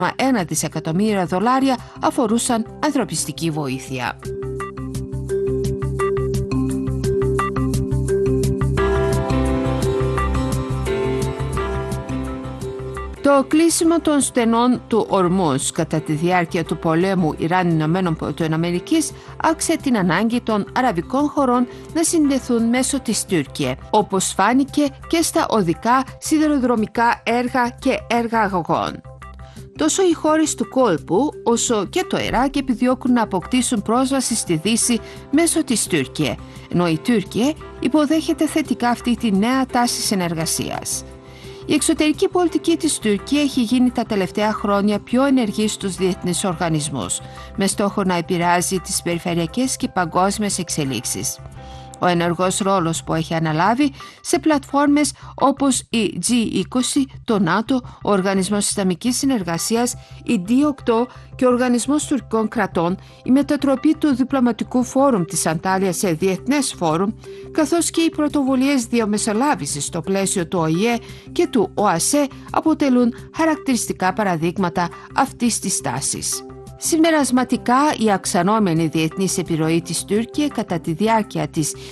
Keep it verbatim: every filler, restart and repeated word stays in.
ένα δισεκατομμύρια δολάρια αφορούσαν ανθρωπιστική βοήθεια. Το κλείσιμο των στενών του Ορμούζ κατά τη διάρκεια του πολέμου Ιράν-Ηνωμένων Πολιτειών Αμερικής άξιζε την ανάγκη των αραβικών χωρών να συνδεθούν μέσω της Τουρκία, όπως φάνηκε και στα οδικά, σιδηροδρομικά έργα και έργα αγωγών. Τόσο οι χώρες του κόλπου όσο και το Ιράκ επιδιώκουν να αποκτήσουν πρόσβαση στη Δύση μέσω της Τουρκία, ενώ η Τουρκία υποδέχεται θετικά αυτή τη νέα τάση συνεργασίας. Η εξωτερική πολιτική της Τουρκία έχει γίνει τα τελευταία χρόνια πιο ενεργή στους διεθνείς οργανισμούς, με στόχο να επηρεάζει τις περιφερειακές και παγκόσμιες εξελίξεις. Ο ενεργός ρόλος που έχει αναλάβει σε πλατφόρμες όπως η τζι είκοσι, το ΝΑΤΟ, ο Οργανισμός Ισλαμικής Συνεργασίας, η ντι οκτώ και ο Οργανισμός Τουρκικών Κρατών, η μετατροπή του Διπλωματικού Φόρουμ της Αντάλιας σε Διεθνές Φόρουμ, καθώς και οι πρωτοβουλίες διαμεσολάβησης στο πλαίσιο του ο η ε και του ο α σ ε αποτελούν χαρακτηριστικά παραδείγματα αυτής της τάσης. Συμπερασματικά, η αυξανόμενη διεθνής επιρροή της Τουρκία κατά τη διάρκεια της